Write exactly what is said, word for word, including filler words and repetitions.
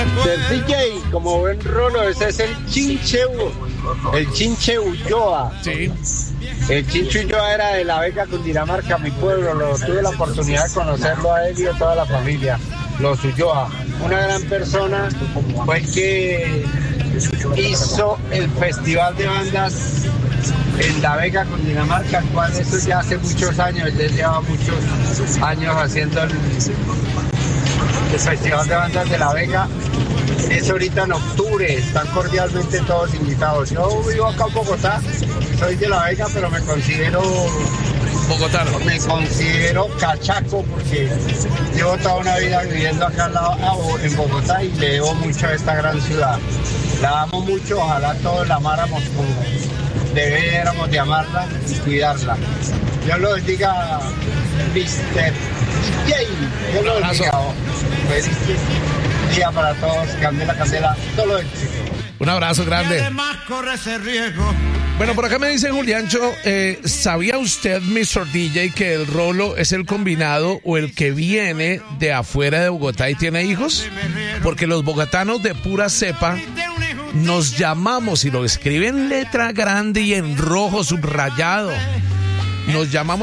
Del D J, como buen rolo, ese es el Chinche, el Chinche Ulloa. Sí. El Chinche Ulloa era de La Vega, Cundinamarca, mi pueblo. Lo, tuve la oportunidad de conocerlo a él y a toda la familia. Los Ulloa. Una gran persona, fue el que hizo el Festival de Bandas en La Vega, Cundinamarca, el cual eso ya hace muchos años, él lleva muchos años haciendo el, el Festival de Bandas de La Vega. Es ahorita en octubre, están cordialmente todos invitados. Yo vivo acá en Bogotá, soy de La Vega, pero me considero bogotano. Me considero cachaco porque llevo toda una vida viviendo acá al lado, en Bogotá, y le debo mucho a esta gran ciudad. La amo mucho, ojalá todos la amáramos como deberíamos de amarla y cuidarla. Dios lo bendiga, mister Jay. Dios lo bendiga. Feliz día para todos. Candela, candela, todo éxito. Un abrazo grande. Bueno, por acá me dice Juliancho, eh, ¿sabía usted, mister D J, que el rolo es el combinado o el que viene de afuera de Bogotá y tiene hijos? Porque los bogotanos de pura cepa nos llamamos, y lo escriben en letra grande y en rojo subrayado, nos llamamos